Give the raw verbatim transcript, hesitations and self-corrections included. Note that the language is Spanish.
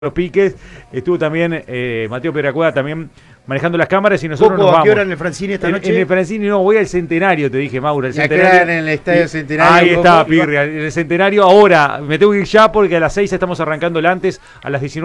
los piques, estuvo también eh, Mateo Peracuada también manejando las cámaras y nosotros nos ¿A vamos. qué hora en el Francini esta en, noche? en el Francini no, voy al Centenario, te dije, Mauro, el Y acá Centenario. en el Estadio Centenario. Ahí está, ¿cómo? Pirria, en el Centenario. Ahora, me tengo que ir ya porque a las seis estamos arrancando el antes, a las diecinueve.